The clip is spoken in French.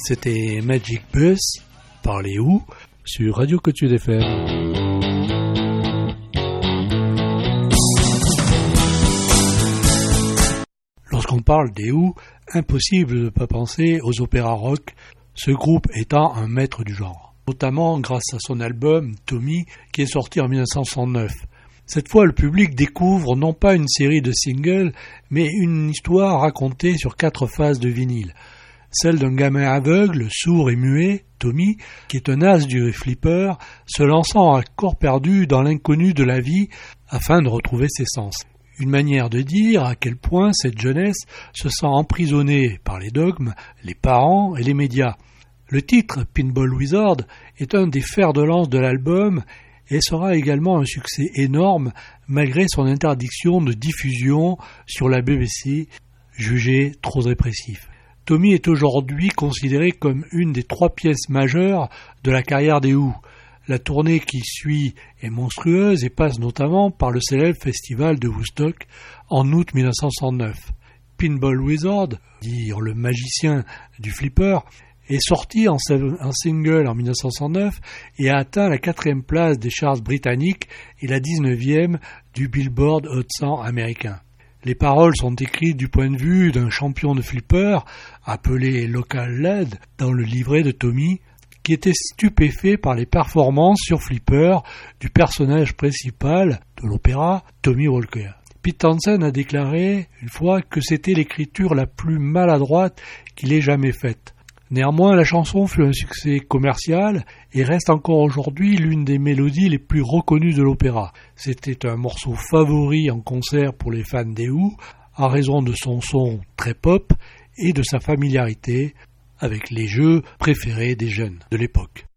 C'était Magic Bus par les Who sur Radio Côte-Sud FM. Lorsqu'on parle des Who, impossible de ne pas penser aux opéras rock, ce groupe étant un maître du genre. Notamment grâce à son album Tommy qui est sorti en 1969. Cette fois, le public découvre non pas une série de singles, mais une histoire racontée sur 4 phases de vinyle. Celle d'un gamin aveugle, sourd et muet, Tommy, qui est un as du flipper, se lançant à corps perdu dans l'inconnu de la vie afin de retrouver ses sens. Une manière de dire à quel point cette jeunesse se sent emprisonnée par les dogmes, les parents et les médias. Le titre Pinball Wizard est un des fers de lance de l'album et sera également un succès énorme malgré son interdiction de diffusion sur la BBC, jugée trop répressif. Tommy est aujourd'hui considéré comme une des 3 pièces majeures de la carrière des Who. La tournée qui suit est monstrueuse et passe notamment par le célèbre festival de Woodstock en août 1969. Pinball Wizard, dire le magicien du flipper, est sorti en single en 1969 et a atteint la 4e place des charts britanniques et la 19e du Billboard Hot 100 américain. Les paroles sont écrites du point de vue d'un champion de flipper, appelé Local Lad, dans le livret de Tommy, qui était stupéfait par les performances sur flipper du personnage principal de l'opéra, Tommy Walker. Pete Townshend a déclaré une fois que c'était l'écriture la plus maladroite qu'il ait jamais faite. Néanmoins, la chanson fut un succès commercial et reste encore aujourd'hui l'une des mélodies les plus reconnues de l'opéra. C'était un morceau favori en concert pour les fans des Who, en raison de son son très pop et de sa familiarité avec les jeux préférés des jeunes de l'époque.